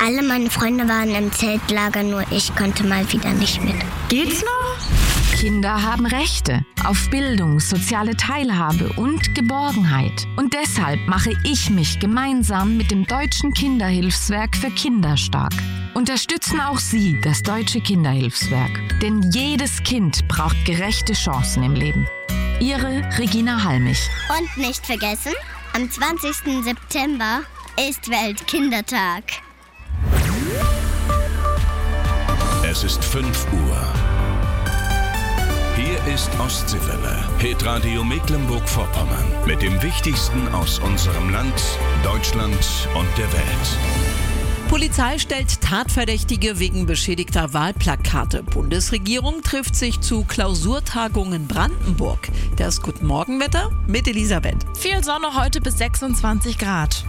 Alle meine Freunde waren im Zeltlager, nur ich konnte mal wieder nicht mit. Geht's noch? Kinder haben Rechte auf Bildung, soziale Teilhabe und Geborgenheit. Und deshalb mache ich mich gemeinsam mit dem Deutschen Kinderhilfswerk für Kinder stark. Unterstützen auch Sie das Deutsche Kinderhilfswerk. Denn jedes Kind braucht gerechte Chancen im Leben. Ihre Regina Halmich. Und nicht vergessen, am 20. September ist Weltkindertag. Es ist 5 Uhr. Hier ist Ostseewelle, Hitradio Mecklenburg-Vorpommern. Mit dem Wichtigsten aus unserem Land, Deutschland und der Welt. Polizei stellt Tatverdächtige wegen beschädigter Wahlplakate. Bundesregierung trifft sich zu Klausurtagung in Brandenburg. Das Guten Morgenwetter mit Elisabeth. Viel Sonne heute bis 26 Grad.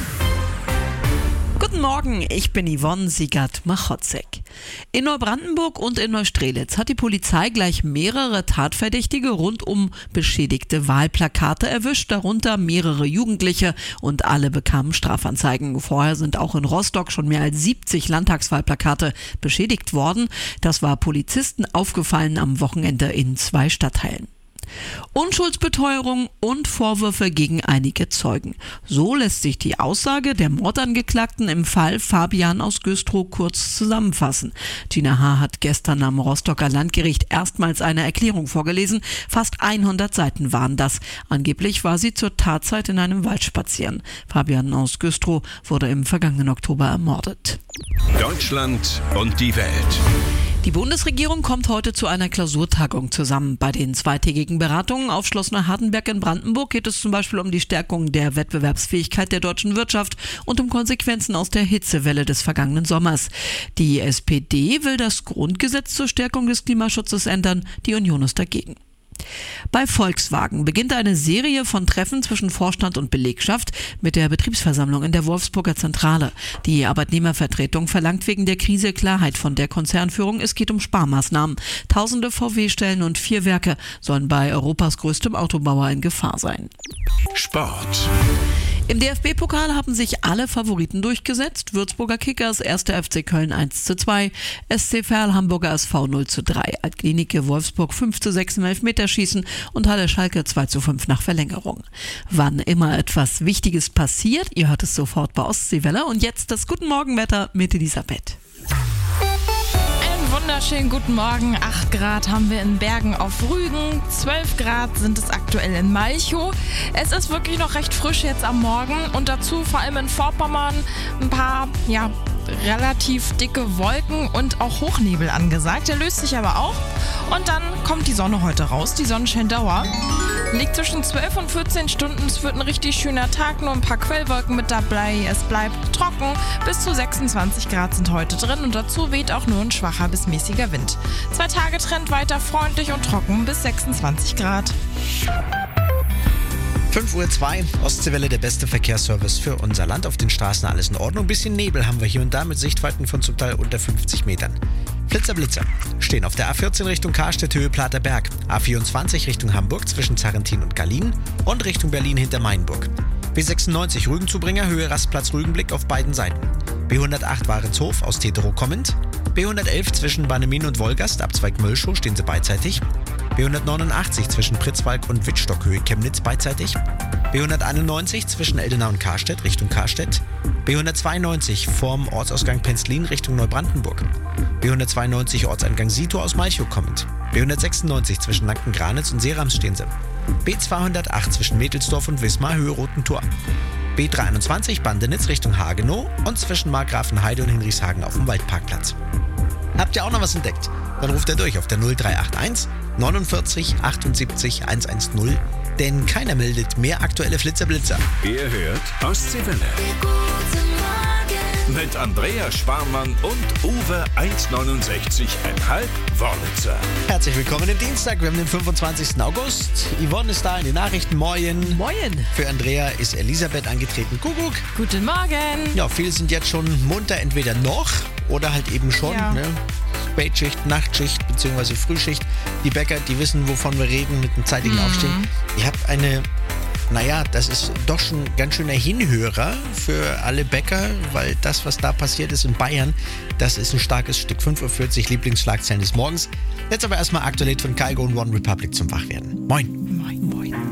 Guten Morgen, ich bin Yvonne Siegert-Machotzek. In Neubrandenburg und in Neustrelitz hat die Polizei gleich mehrere Tatverdächtige rund um beschädigte Wahlplakate erwischt, darunter mehrere Jugendliche, und alle bekamen Strafanzeigen. Vorher sind auch in Rostock schon mehr als 70 Landtagswahlplakate beschädigt worden. Das war Polizisten aufgefallen am Wochenende in 2 Stadtteilen. Unschuldsbeteuerung und Vorwürfe gegen einige Zeugen. So lässt sich die Aussage der Mordangeklagten im Fall Fabian aus Güstrow kurz zusammenfassen. Gina H. hat gestern am Rostocker Landgericht erstmals eine Erklärung vorgelesen. Fast 100 Seiten waren das. Angeblich war sie zur Tatzeit in einem Wald spazieren. Fabian aus Güstrow wurde im vergangenen Oktober ermordet. Deutschland und die Welt. Die Bundesregierung kommt heute zu einer Klausurtagung zusammen. Bei den zweitägigen Beratungen auf Schloss Neuhardenberg in Brandenburg geht es zum Beispiel um die Stärkung der Wettbewerbsfähigkeit der deutschen Wirtschaft und um Konsequenzen aus der Hitzewelle des vergangenen Sommers. Die SPD will das Grundgesetz zur Stärkung des Klimaschutzes ändern, die Union ist dagegen. Bei Volkswagen beginnt eine Serie von Treffen zwischen Vorstand und Belegschaft mit der Betriebsversammlung in der Wolfsburger Zentrale. Die Arbeitnehmervertretung verlangt wegen der Krise Klarheit von der Konzernführung. Es geht um Sparmaßnahmen. Tausende VW-Stellen und 4 Werke sollen bei Europas größtem Autobauer in Gefahr sein. Sport. Im DFB-Pokal haben sich alle Favoriten durchgesetzt. Würzburger Kickers, 1. FC Köln 1:2, SC Verl Hamburger SV 0:3, Altklinike Wolfsburg 5:6 im Elfmeterschießen und Halle Schalke 2:5 nach Verlängerung. Wann immer etwas Wichtiges passiert, ihr hört es sofort bei Ostseewelle. Und jetzt das Guten Morgenwetter mit Elisabeth. Wunderschönen guten Morgen. 8 Grad haben wir in Bergen auf Rügen. 12 Grad sind es aktuell in Malchow. Es ist wirklich noch recht frisch jetzt am Morgen und dazu vor allem in Vorpommern ein paar, relativ dicke Wolken und auch Hochnebel angesagt. Der löst sich aber auch und dann kommt die Sonne heute raus. Die Sonnenscheindauer liegt zwischen 12 und 14 Stunden. Es wird ein richtig schöner Tag, nur ein paar Quellwolken mit dabei. Es bleibt trocken. Bis zu 26 Grad sind heute drin und dazu weht auch nur ein schwacher bis mäßiger Wind. 2 Tage Trend weiter freundlich und trocken bis 26 Grad. 5:02 Uhr, Ostseewelle, der beste Verkehrsservice für unser Land. Auf den Straßen alles in Ordnung. Ein bisschen Nebel haben wir hier und da mit Sichtweiten von zum Teil unter 50 Metern. Blitzer stehen auf der A14 Richtung Karstedt, Höhe Platerberg. A24 Richtung Hamburg zwischen Zarrentin und Gallien und Richtung Berlin hinter Mainburg. B96 Rügenzubringer, Höhe Rastplatz Rügenblick auf beiden Seiten. B108 Warenshof aus Teterow kommend. B111 zwischen Bannemin und Wolgast, Abzweig Mölschow, stehen sie beidseitig. B189 zwischen Pritzwalk und Wittstock, Höhe Chemnitz, beidseitig. B191 zwischen Eldenau und Karstedt, Richtung Karstedt. B192 vorm Ortsausgang Penzlin Richtung Neubrandenburg. B192 Ortseingang Sito aus Malchow kommend. B196 zwischen Lanken-Granitz und Seerams stehen sie. B208 zwischen Mädelsdorf und Wismar, Höhe Roten Tor. B321 Bandenitz Richtung Hagenow und zwischen Markgrafenheide und Hinrichshagen auf dem Waldparkplatz. Habt ihr auch noch was entdeckt? Dann ruft ihr durch auf der 0381 49 78 110, denn keiner meldet mehr aktuelle Flitzer-Blitzer. Ihr hört Ostseewelle. Mit Andrea Sparmann und Uwe 1,69,5 Wörlitzer. Herzlich willkommen am Dienstag, wir haben den 25. August. Yvonne ist da in den Nachrichten. Moin. Moin. Für Andrea ist Elisabeth angetreten. Kuckuck. Guten Morgen. Ja, viele sind jetzt schon munter, entweder noch oder halt eben schon. Ja. Ne? Spätschicht, Nachtschicht bzw. Frühschicht. Die Bäcker, die wissen, wovon wir reden mit dem zeitigen Aufstehen. Ihr habt eine naja, das ist doch schon ein ganz schöner Hinhörer für alle Bäcker, weil das, was da passiert ist in Bayern, das ist ein starkes Stück. 5:40 Uhr, Lieblingsschlagzeilen des Morgens. Jetzt aber erstmal aktuell von Kygo und One Republic zum Wachwerden. Moin. Moin, moin.